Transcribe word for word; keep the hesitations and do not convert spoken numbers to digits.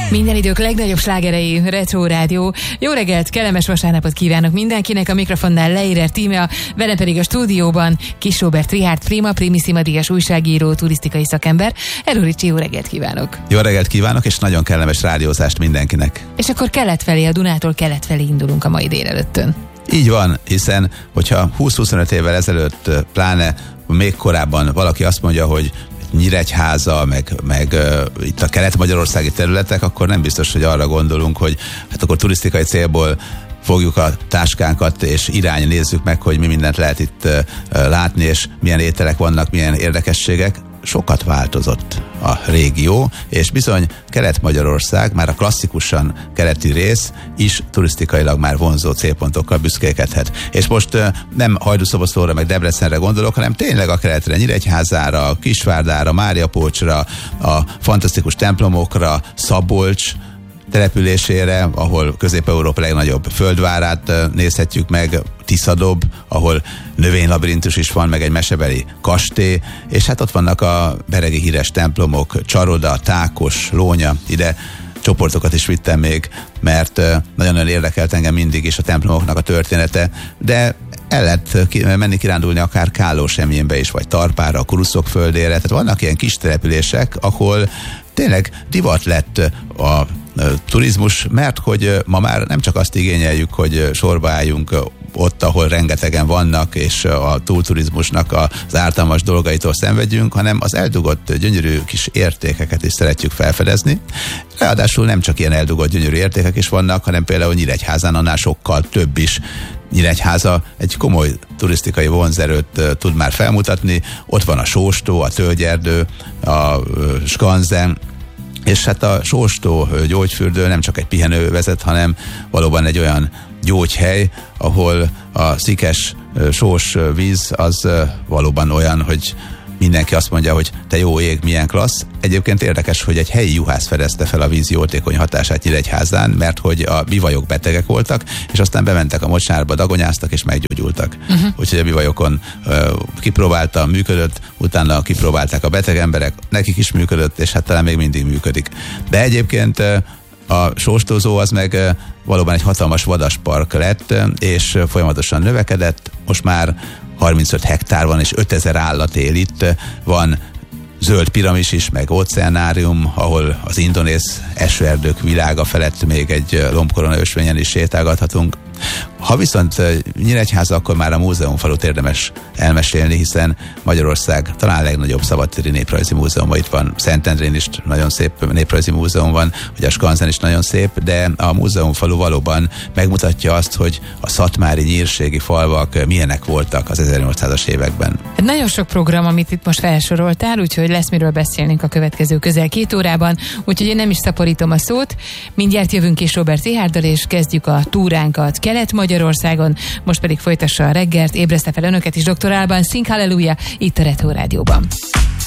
Minden idők legnagyobb slágerei, Retro Rádió. Jó reggelt, kellemes vasárnapot kívánok mindenkinek, a mikrofonnál Leirer Tímea, velem pedig a stúdióban Kiss Robert Richárd Prima, Primissima díjas újságíró, turisztikai szakember. Hello Ricsi, jó reggelt kívánok! Jó reggelt kívánok, és nagyon kellemes rádiózást mindenkinek! És akkor kelet felé, a Dunától kelet felé indulunk a mai délelőttön. Így van, hiszen hogyha húsz-huszonöt évvel ezelőtt, pláne még korábban valaki azt mondja, hogy Nyíregyháza, meg, meg uh, itt a kelet-magyarországi területek, akkor nem biztos, hogy arra gondolunk, hogy hát akkor turisztikai célból fogjuk a táskánkat, és irány nézzük meg, hogy mi mindent lehet itt uh, látni, és milyen ételek vannak, milyen érdekességek. Sokat változott a régió, és bizony Kelet-Magyarország, már a klasszikusan keleti rész is turisztikailag már vonzó célpontokkal büszkélkedhet. És most uh, nem Hajdúszoboszlóra, meg Debrecenre gondolok, hanem tényleg a keletre, Nyíregyházára, Kisvárdára, Máriapócsra, a fantasztikus templomokra, Szabolcs településére, ahol Közép-Európa legnagyobb földvárát nézhetjük meg, Tiszadob, ahol növénylabirintus is van, meg egy mesebeli kastély, és hát ott vannak a beregi híres templomok, Csaroda, Tákos, Lónya, ide csoportokat is vittem még, mert nagyon-nagyon érdekelt engem mindig is a templomoknak a története, de el lehet ki, menni kirándulni akár Kálósemjénbe is, vagy Tarpára, a Kuruszok földére, tehát vannak ilyen kis települések, ahol tényleg divat lett a turizmus, mert hogy ma már nem csak azt igényeljük, hogy sorba álljunk ott, ahol rengetegen vannak, és a túlturizmusnak az ártalmas dolgaitól szenvedjünk, hanem az eldugott gyönyörű kis értékeket is szeretjük felfedezni. Ráadásul nem csak ilyen eldugott gyönyörű értékek is vannak, hanem például Nyíregyházán annál sokkal több is. Nyíregyháza egy komoly turisztikai vonzerőt tud már felmutatni. Ott van a Sóstó, a Tölgyerdő, a Skanzen, és hát a Sóstó gyógyfürdő nem csak egy pihenővezet, hanem valóban egy olyan gyógyhely, ahol a szikes sós víz az valóban olyan, hogy mindenki azt mondja, hogy te jó ég, milyen klassz. Egyébként érdekes, hogy egy helyi juhász fedezte fel a víz jótékony hatását Nyíregyházán, mert hogy a bivajok betegek voltak, és aztán bementek a mocsárba, dagonyáztak és meggyógyultak. Uh-huh. Úgyhogy a bivajokon uh, kipróbálta, működött, utána kipróbálták a beteg emberek, nekik is működött, és hát talán még mindig működik. De egyébként uh, a Sóstózó az meg uh, valóban egy hatalmas vadaspark lett, és uh, folyamatosan növekedett. Most már harmincöt hektár van, és ötezer állat él itt. Van zöld piramis is, meg óceánárium, ahol az indonéz esőerdők világa felett még egy lombkorona ösvényen is sétálgathatunk. Ha viszont Nyíregyháza, akkor már a múzeumfalut érdemes elmesélni, hiszen Magyarország talán a legnagyobb szabadtéri néprajzi múzeuma itt van. Szentendrén is nagyon szép néprajzi múzeum van, hogy a Skanzen is nagyon szép, de a múzeumfalu valóban megmutatja azt, hogy a szatmári nyírségi falvak milyenek voltak az ezernyolcszázas években. Nagyon sok program, amit itt most felsoroltál, úgyhogy lesz miről beszélnünk a következő közel két órában, úgyhogy én nem is szaporítom a szót. Mindjárt jövünk Kiss Robert Richárddal, és kezdjük a túránkat Kelet-Magyarországon, most pedig folytassa a reggelt, ébreszte fel önöket is doktor Alban, Sing Hallelujah, itt a Retro Rádióban.